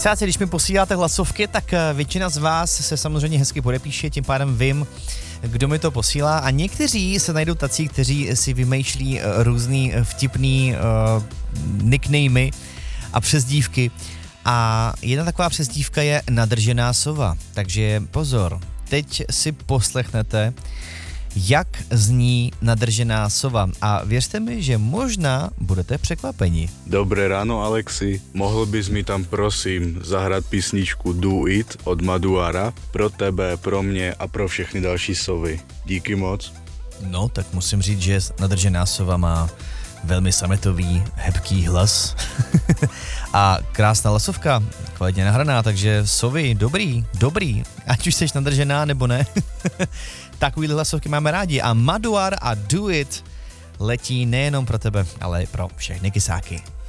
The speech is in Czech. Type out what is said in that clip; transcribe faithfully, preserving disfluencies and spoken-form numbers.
Kysáci, když mi posíláte hlasovky, tak většina z vás se samozřejmě hezky podepíše, tím pádem vím, kdo mi to posílá, a někteří se najdou tací, kteří si vymýšlí různý vtipný uh, nicknamey a přezdívky. A jedna taková přezdívka je nadržená sova. Takže pozor, teď si poslechnete, jak zní nadržená sova. A věřte mi, že možná budete překvapeni. Dobré ráno, Alexi. Mohl bys mi tam prosím zahrát písničku Do It od Maduara pro tebe, pro mě a pro všechny další sovy. Díky moc. No, tak musím říct, že nadržená sova má velmi sametový, hebký hlas. A krásná hlasovka, kvalitně nahraná, takže sovy, dobrý, dobrý, ať už seš nadržená nebo ne. Takovýhle hlasovky máme rádi a Maduar a Do It letí nejenom pro tebe, ale pro všechny kysáky.